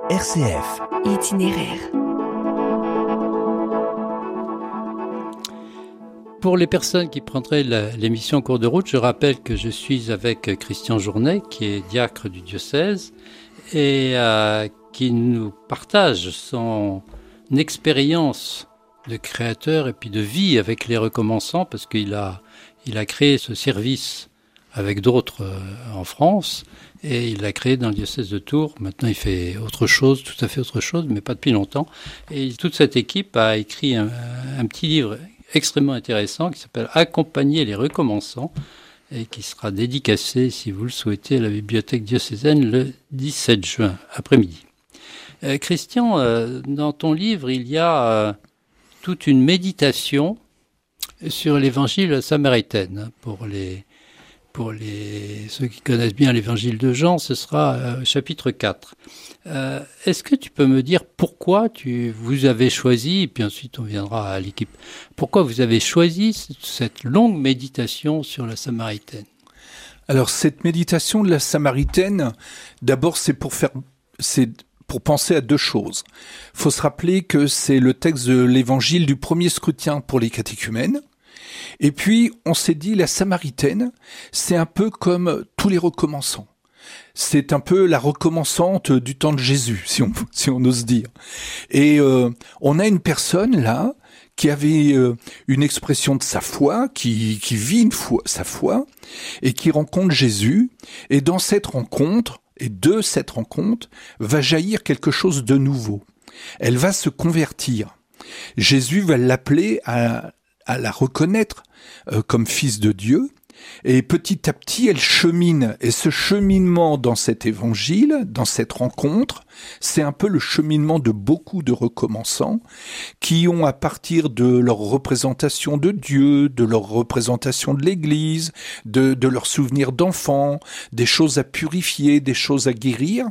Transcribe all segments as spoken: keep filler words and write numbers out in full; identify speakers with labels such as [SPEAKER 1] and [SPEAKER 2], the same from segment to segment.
[SPEAKER 1] R C F.
[SPEAKER 2] Itinéraire.
[SPEAKER 3] Pour les personnes qui prendraient la, l'émission en cours de route, je rappelle que je suis avec Christian Journet, qui est diacre du diocèse, et euh, qui nous partage son expérience de créateur et puis de vie avec les recommençants, parce qu'il a, il a créé ce service avec d'autres euh, en France, et il l'a créé dans le diocèse de Tours. Maintenant, il fait autre chose, tout à fait autre chose, mais pas depuis longtemps. Et toute cette équipe a écrit un, un petit livre extrêmement intéressant qui s'appelle « Accompagner les recommençants » et qui sera dédicacé, si vous le souhaitez, à la bibliothèque diocésaine le dix-sept juin après-midi. Euh, Christian, euh, dans ton livre, il y a euh, toute une méditation sur l'évangile samaritaine. Pour les, pour les, ceux qui connaissent bien l'évangile de Jean, ce sera euh, chapitre quatre. Euh, est-ce que tu peux me dire pourquoi tu, vous avez choisi, et puis ensuite on viendra à l'équipe, pourquoi vous avez choisi cette longue méditation sur la Samaritaine?
[SPEAKER 4] Alors cette méditation de la Samaritaine, d'abord c'est pour faire, c'est pour penser à deux choses. Il faut se rappeler que c'est le texte de l'évangile du premier scrutin pour les catéchumènes. Et puis on s'est dit la Samaritaine, c'est un peu comme tous les recommençants. C'est un peu la recommençante du temps de Jésus, si on, si on ose dire. Et euh, on a une personne là qui avait euh, une expression de sa foi, qui, qui vit une foi, sa foi, et qui rencontre Jésus. Et dans cette rencontre, et de cette rencontre, va jaillir quelque chose de nouveau. Elle va se convertir. Jésus va l'appeler à, à la reconnaître euh, comme fils de Dieu. Et petit à petit, elle chemine. Et ce cheminement dans cet évangile, dans cette rencontre, c'est un peu le cheminement de beaucoup de recommençants qui ont, à partir de leur représentation de Dieu, de leur représentation de l'Église, de, de leurs souvenirs d'enfants, des choses à purifier, des choses à guérir,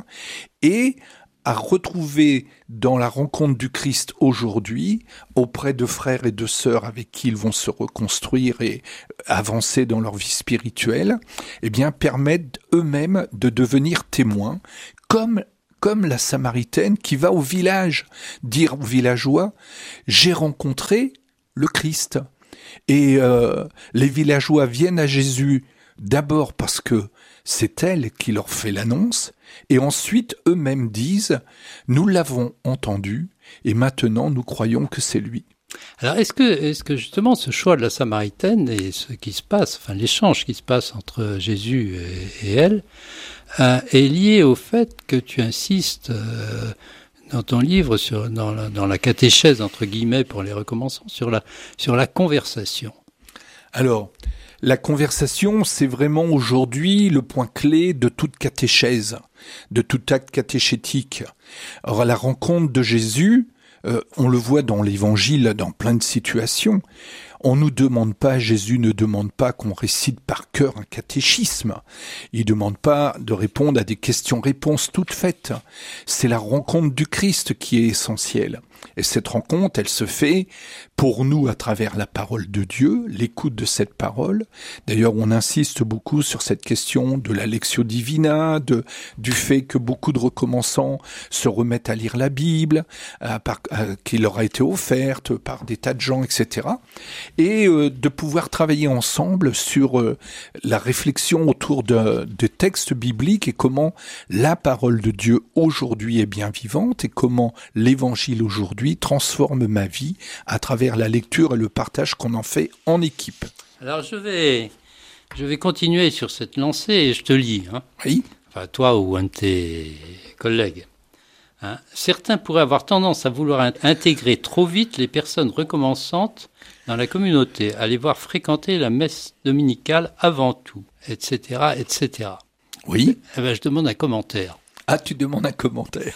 [SPEAKER 4] et à retrouver dans la rencontre du Christ aujourd'hui, auprès de frères et de sœurs avec qui ils vont se reconstruire et avancer dans leur vie spirituelle, eh bien, permettent eux-mêmes de devenir témoins, comme comme la Samaritaine qui va au village, dire aux villageois, j'ai rencontré le Christ. Et euh, les villageois viennent à Jésus d'abord parce que c'est elle qui leur fait l'annonce, et ensuite eux-mêmes disent « Nous l'avons entendu, et maintenant nous croyons que c'est lui ».
[SPEAKER 3] Alors est-ce que, est-ce que justement ce choix de la Samaritaine et ce qui se passe, enfin l'échange qui se passe entre Jésus et, et elle, euh, est lié au fait que tu insistes euh, dans ton livre, sur, dans, la, dans la catéchèse entre guillemets pour les recommençants, sur la, sur la conversation?
[SPEAKER 4] Alors, la conversation, c'est vraiment aujourd'hui le point clé de toute catéchèse, de tout acte catéchétique. Alors, la rencontre de Jésus, euh, on le voit dans l'Évangile, dans plein de situations. On nous demande pas, Jésus ne demande pas qu'on récite par cœur un catéchisme. Il demande pas de répondre à des questions-réponses toutes faites. C'est la rencontre du Christ qui est essentielle. Et cette rencontre, elle se fait pour nous à travers la parole de Dieu, l'écoute de cette parole. D'ailleurs, on insiste beaucoup sur cette question de la Lectio Divina, de, du fait que beaucoup de recommençants se remettent à lire la Bible, à, par, à, qui leur a été offerte par des tas de gens, et cetera. Et euh, de pouvoir travailler ensemble sur euh, la réflexion autour de, de textes bibliques et comment la parole de Dieu aujourd'hui est bien vivante et comment l'Évangile aujourd'hui transforme ma vie à travers la lecture et le partage qu'on en fait en équipe.
[SPEAKER 3] Alors je vais, je vais continuer sur cette lancée et je te lis. Hein.
[SPEAKER 4] Oui.
[SPEAKER 3] Enfin, toi ou un de tes collègues. Hein. Certains pourraient avoir tendance à vouloir intégrer trop vite les personnes recommençantes dans la communauté, à les voir fréquenter la messe dominicale avant tout, et cetera, et cetera.
[SPEAKER 4] Oui.
[SPEAKER 3] Eh ben, je demande un commentaire.
[SPEAKER 4] Ah, tu demandes un commentaire.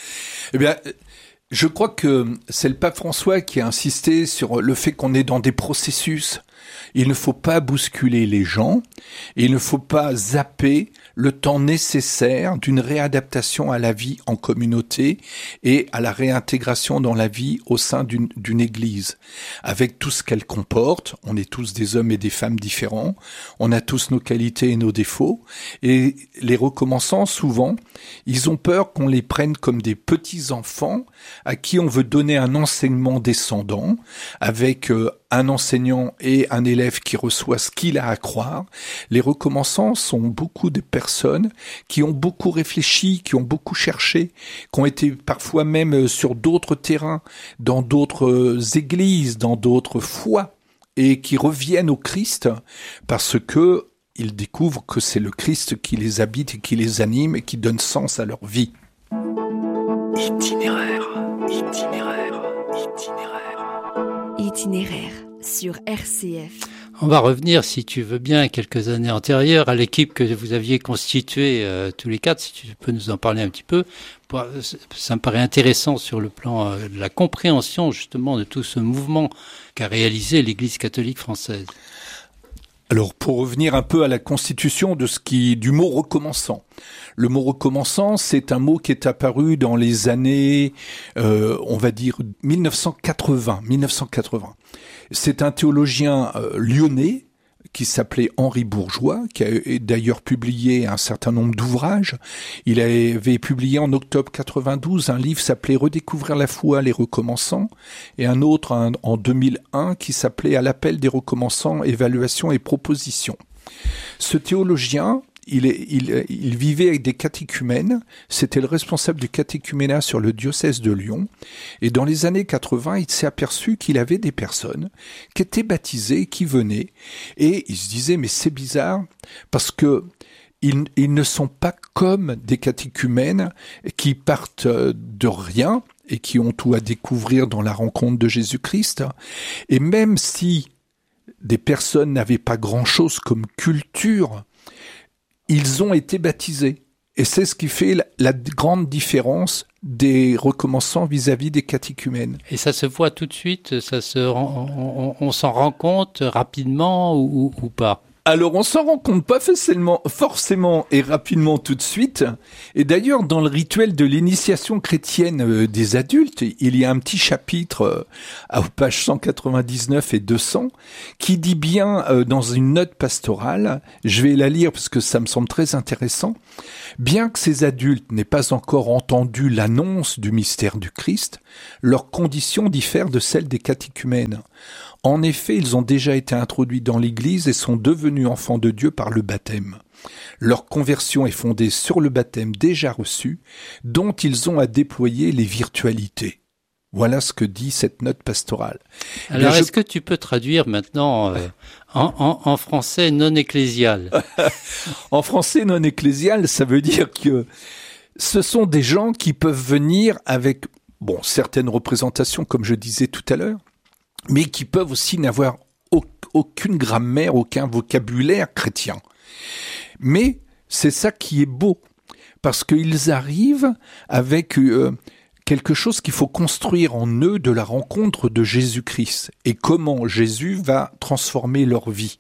[SPEAKER 4] Eh bien, je crois que c'est le pape François qui a insisté sur le fait qu'on est dans des processus. Il ne faut pas bousculer les gens, il ne faut pas zapper le temps nécessaire d'une réadaptation à la vie en communauté et à la réintégration dans la vie au sein d'une, d'une église. Avec tout ce qu'elle comporte, on est tous des hommes et des femmes différents, on a tous nos qualités et nos défauts, et les recommençants, souvent, ils ont peur qu'on les prenne comme des petits enfants à qui on veut donner un enseignement descendant, avec euh, un enseignant et un élève qui reçoit ce qu'il a à croire. Les recommençants sont beaucoup de personnes qui ont beaucoup réfléchi, qui ont beaucoup cherché, qui ont été parfois même sur d'autres terrains, dans d'autres églises, dans d'autres foi, et qui reviennent au Christ parce que ils découvrent que c'est le Christ qui les habite et qui les anime et qui donne sens à leur vie.
[SPEAKER 1] Itinéraire, itinéraire, itinéraire.
[SPEAKER 2] Itinéraire sur R C F.
[SPEAKER 3] On va revenir, si tu veux bien, quelques années antérieures à l'équipe que vous aviez constituée euh, tous les quatre, si tu peux nous en parler un petit peu. Ça me paraît intéressant sur le plan euh, de la compréhension justement de tout ce mouvement qu'a réalisé l'Église catholique française.
[SPEAKER 4] Alors, pour revenir un peu à la constitution de ce qui, du mot recommençant. Le mot recommençant, c'est un mot qui est apparu dans les années, euh, on va dire, dix-neuf cent quatre-vingts. dix-neuf cent quatre-vingts. C'est un théologien euh, lyonnais qui s'appelait Henri Bourgeois, qui a d'ailleurs publié un certain nombre d'ouvrages. Il avait publié en octobre quatre-vingt-douze un livre s'appelait « Redécouvrir la foi, les recommençants » et un autre un, en deux mille un qui s'appelait « À l'appel des recommençants, évaluation et propositions ». Ce théologien, il, est, il, il vivait avec des catéchumènes, c'était le responsable du catéchuménat sur le diocèse de Lyon, et dans les années quatre-vingts, il s'est aperçu qu'il avait des personnes qui étaient baptisées, qui venaient, et il se disait, mais c'est bizarre, parce que ils, ils ne sont pas comme des catéchumènes qui partent de rien, et qui ont tout à découvrir dans la rencontre de Jésus-Christ, et même si des personnes n'avaient pas grand-chose comme culture, ils ont été baptisés. Et c'est ce qui fait la, la grande différence des recommençants vis-à-vis des catéchumènes.
[SPEAKER 3] Et ça se voit tout de suite, ça se, on, on, on s'en rend compte rapidement ou, ou, ou pas ?
[SPEAKER 4] Alors, on s'en rend compte pas forcément, forcément et rapidement tout de suite. Et d'ailleurs, dans le rituel de l'initiation chrétienne des adultes, il y a un petit chapitre à page cent quatre-vingt-dix-neuf et deux cents qui dit bien dans une note pastorale, je vais la lire parce que ça me semble très intéressant, bien que ces adultes n'aient pas encore entendu l'annonce du mystère du Christ, leurs conditions diffèrent de celles des catéchumènes. En effet, ils ont déjà été introduits dans l'Église et sont devenus enfants de Dieu par le baptême. Leur conversion est fondée sur le baptême déjà reçu, dont ils ont à déployer les virtualités. Voilà ce que dit cette note pastorale.
[SPEAKER 3] Alors,
[SPEAKER 4] je...
[SPEAKER 3] est-ce que tu peux traduire maintenant euh, en, en, en français non ecclésial ?
[SPEAKER 4] En français non ecclésial, ça veut dire que ce sont des gens qui peuvent venir avec, bon, certaines représentations, comme je disais tout à l'heure, mais qui peuvent aussi n'avoir aucune grammaire, aucun vocabulaire chrétien. Mais c'est ça qui est beau, parce qu'ils arrivent avec euh, quelque chose qu'il faut construire en eux de la rencontre de Jésus-Christ, et comment Jésus va transformer leur vie.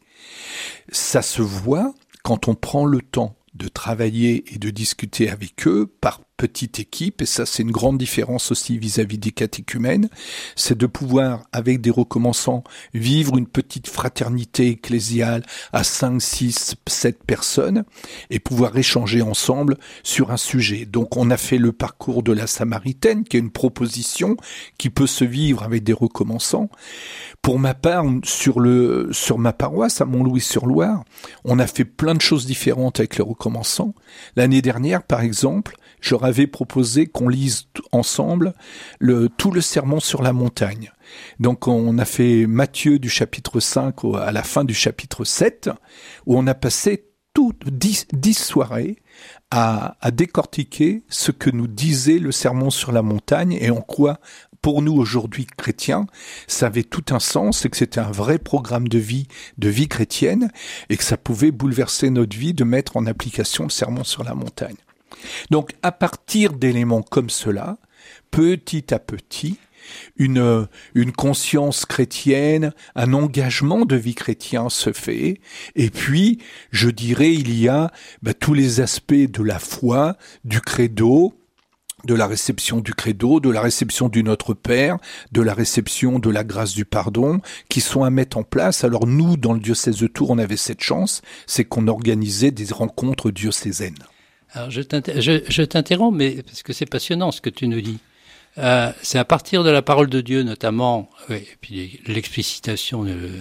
[SPEAKER 4] Ça se voit quand on prend le temps de travailler et de discuter avec eux par petite équipe, et ça c'est une grande différence aussi vis-à-vis des catéchumènes, c'est de pouvoir, avec des recommençants, vivre une petite fraternité ecclésiale à cinq, six, sept personnes, et pouvoir échanger ensemble sur un sujet. Donc on a fait le parcours de la Samaritaine, qui est une proposition qui peut se vivre avec des recommençants. Pour ma part, sur le sur ma paroisse, à Montlouis-sur-Loire, on a fait plein de choses différentes avec les recommençants. L'année dernière, par exemple, je leur avais proposé qu'on lise ensemble le, tout le sermon sur la montagne. Donc on a fait Matthieu du chapitre cinq au, à la fin du chapitre sept, où on a passé toutes dix, dix soirées à, à décortiquer ce que nous disait le sermon sur la montagne et en quoi, pour nous aujourd'hui chrétiens, ça avait tout un sens et que c'était un vrai programme de vie, de vie chrétienne, et que ça pouvait bouleverser notre vie de mettre en application le sermon sur la montagne. Donc, à partir d'éléments comme cela, petit à petit, une, une conscience chrétienne, un engagement de vie chrétien se fait. Et puis, je dirais, il y a bah, tous les aspects de la foi, du credo, de la réception du credo, de la réception du Notre Père, de la réception de la grâce du pardon, qui sont à mettre en place. Alors nous, dans le diocèse de Tours, on avait cette chance, c'est qu'on organisait des rencontres diocésaines.
[SPEAKER 3] Alors je, t'inter- je, je t'interromps, mais parce que c'est passionnant ce que tu nous dis. Euh, c'est à partir de la parole de Dieu, notamment, oui, et puis l'explicitation de, euh,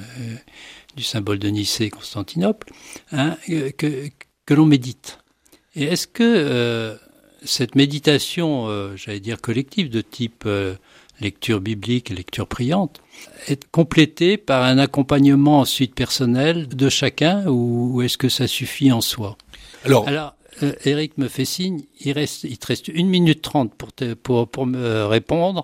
[SPEAKER 3] du symbole de Nicée, Constantinople, hein, que, que l'on médite. Et est-ce que euh, cette méditation, euh, j'allais dire collective, de type euh, lecture biblique, lecture priante, est complétée par un accompagnement ensuite personnel de chacun, ou, ou est-ce que ça suffit en soi ?
[SPEAKER 4] Alors,
[SPEAKER 3] Alors euh, Eric me fait signe, il, reste, il te reste une minute trente pour, te, pour, pour me répondre,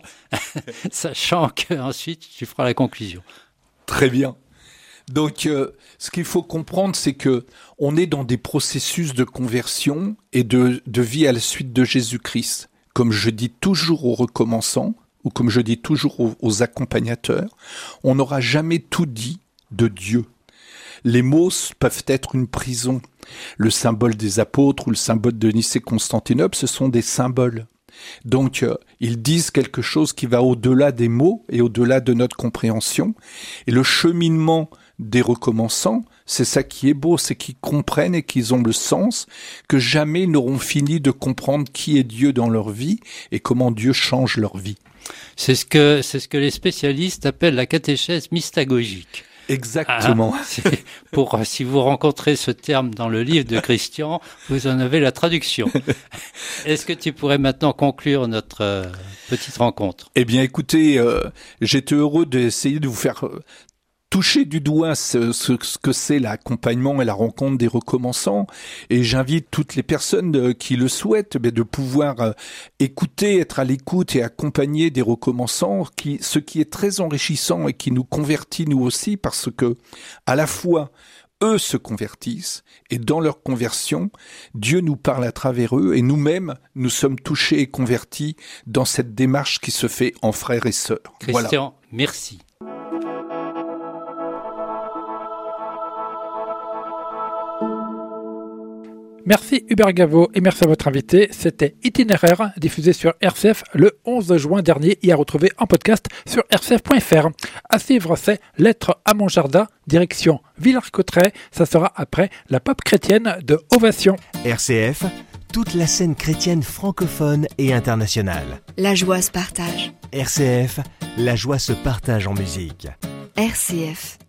[SPEAKER 3] sachant qu'ensuite tu feras la conclusion.
[SPEAKER 4] Très bien. Donc, euh, ce qu'il faut comprendre, c'est que on est dans des processus de conversion et de, de vie à la suite de Jésus-Christ. Comme je dis toujours aux recommençants, ou comme je dis toujours aux, aux accompagnateurs, on n'aura jamais tout dit de Dieu. Les mots peuvent être une prison. Le symbole des apôtres ou le symbole de Nicée-Constantinople, ce sont des symboles. Donc, euh, ils disent quelque chose qui va au-delà des mots et au-delà de notre compréhension. Et le cheminement des recommençants, c'est ça qui est beau, c'est qu'ils comprennent et qu'ils ont le sens que jamais ils n'auront fini de comprendre qui est Dieu dans leur vie et comment Dieu change leur vie.
[SPEAKER 3] C'est ce que, c'est ce que les spécialistes appellent la catéchèse mystagogique.
[SPEAKER 4] Exactement.
[SPEAKER 3] Ah, c'est pour, si vous rencontrez ce terme dans le livre de Christian, vous en avez la traduction. Est-ce que tu pourrais maintenant conclure notre euh, petite rencontre ?
[SPEAKER 4] Eh bien, écoutez, euh, j'étais heureux d'essayer de vous faire euh, toucher du doigt ce, ce, ce que c'est l'accompagnement et la rencontre des recommençants. Et j'invite toutes les personnes euh, qui le souhaitent mais de pouvoir euh, écouter, être à l'écoute et accompagner des recommençants, qui, ce qui est très enrichissant et qui nous convertit nous aussi, parce que à la fois eux se convertissent et dans leur conversion, Dieu nous parle à travers eux et nous-mêmes, nous sommes touchés et convertis dans cette démarche qui se fait en frères et sœurs.
[SPEAKER 3] Christian,
[SPEAKER 4] Voilà.
[SPEAKER 3] merci.
[SPEAKER 5] Merci Hubert Gaveau et merci à votre invité. C'était Itinéraire, diffusé sur R C F le onze juin dernier et à retrouver en podcast sur r c f point f r. À suivre, c'est Lettre à mon jardin, direction Villars-Cotterêts. Ça sera après la pop chrétienne de Ovation.
[SPEAKER 6] R C F, toute la scène chrétienne francophone et internationale.
[SPEAKER 2] La joie se partage.
[SPEAKER 6] R C F, la joie se partage en musique.
[SPEAKER 2] R C F.